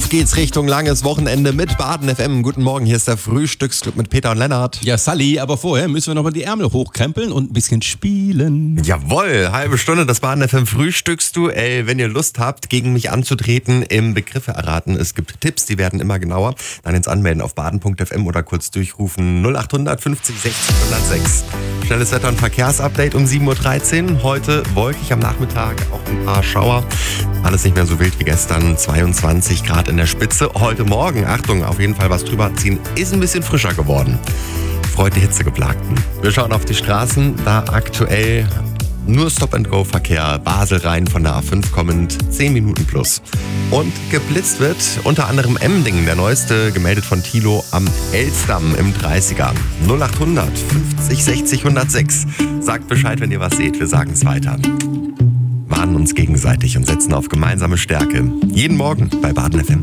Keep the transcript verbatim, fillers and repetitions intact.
Auf geht's Richtung langes Wochenende mit Baden F M. Guten Morgen, hier ist der Frühstücksclub mit Peter und Lennart. Ja, Sally, aber vorher müssen wir nochmal die Ärmel hochkrempeln und ein bisschen spielen. Jawohl, halbe Stunde, das Baden F M Frühstücksduell. Wenn ihr Lust habt, gegen mich anzutreten, im Begriffe erraten. Es gibt Tipps, die werden immer genauer. Dann ins Anmelden auf baden punkt f m oder kurz durchrufen null acht hundert fünfzig sechzig hundertsechs. Schnelles Wetter- und Verkehrsupdate um sieben Uhr dreizehn. Heute wolkig am Nachmittag, auch ein paar Schauer. Alles nicht mehr so wild wie gestern, zweiundzwanzig Grad in der Spitze. Heute Morgen, Achtung, auf jeden Fall was drüber ziehen, ist ein bisschen frischer geworden. Freut die Hitzegeplagten. Wir schauen auf die Straßen, da aktuell nur Stop-and-Go-Verkehr, Basel rein von der A fünf kommend, zehn Minuten plus. Und geblitzt wird unter anderem Emdingen, der neueste, gemeldet von Thilo am Elsdamm im dreißiger. null acht hundert fünfzig sechzig hundertsechs. Sagt Bescheid, wenn ihr was seht, wir sagen es weiter. Warnen uns gegenseitig und setzen auf gemeinsame Stärke. Jeden Morgen bei Baden F M.